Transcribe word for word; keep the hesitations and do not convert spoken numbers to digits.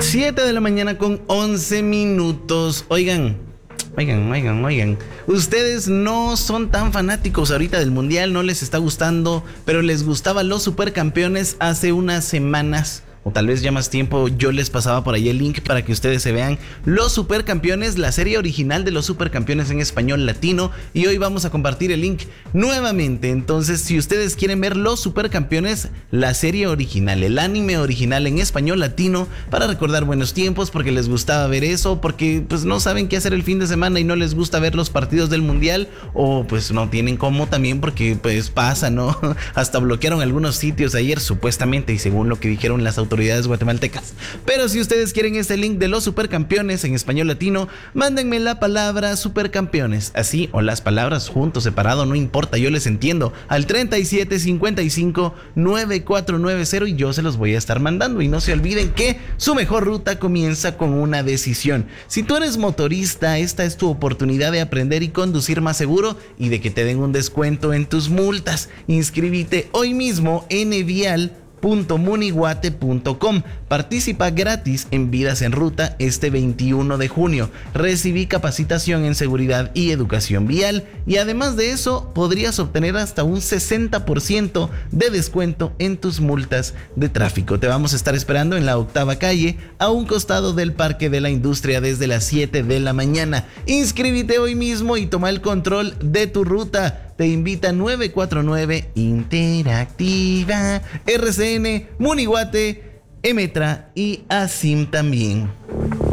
siete de la mañana con once minutos. Oigan, oigan, oigan, oigan. Ustedes no son tan fanáticos ahorita del mundial, no les está gustando, pero les gustaban los supercampeones hace unas semanas. O tal vez ya más tiempo. Yo les pasaba por ahí el link para que ustedes se vean Los Supercampeones, la serie original de Los Supercampeones en español latino. Y hoy vamos a compartir el link nuevamente. Entonces, si ustedes quieren ver Los Supercampeones, la serie original, el anime original en español latino, para recordar buenos tiempos, porque les gustaba ver eso, porque pues no saben qué hacer el fin de semana y no les gusta ver los partidos del mundial, o pues no tienen cómo también, porque pues pasa, ¿no? Hasta bloquearon algunos sitios ayer supuestamente, y según lo que dijeron las autoridades guatemaltecas. Pero si ustedes quieren este link de Los Supercampeones en español latino, mándenme la palabra Supercampeones, así, o las palabras juntos, separado, no importa, yo les entiendo, al treinta y siete cincuenta y cinco noventa y cuatro noventa, y yo se los voy a estar mandando. Y no se olviden que su mejor ruta comienza con una decisión. Si tú eres motorista, esta es tu oportunidad de aprender y conducir más seguro, y de que te den un descuento en tus multas. Inscríbete hoy mismo en vial punto muniguate punto com. Participa gratis en Vidas en Ruta este veintiuno de junio. Recibí capacitación en seguridad y educación vial, y además de eso podrías obtener hasta un sesenta por ciento de descuento en tus multas de tráfico. Te vamos a estar esperando en la octava calle, a un costado del Parque de la Industria, desde las siete de la mañana. Inscríbete hoy mismo y toma el control de tu ruta. Te invita nueve cuatro nueve Interactiva, R C N, Muniguate, Emetra y ASIM también.